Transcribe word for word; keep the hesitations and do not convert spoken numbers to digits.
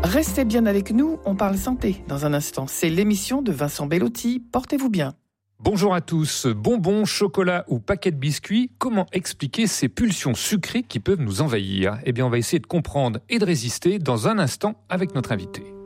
Restez bien avec nous, on parle santé dans un instant. C'est l'émission de Vincent Bellotti. Portez-vous bien. Bonjour à tous. Bonbons, chocolat ou paquets de biscuits, comment expliquer ces pulsions sucrées qui peuvent nous envahir ? Eh bien, on va essayer de comprendre et de résister dans un instant avec notre invité.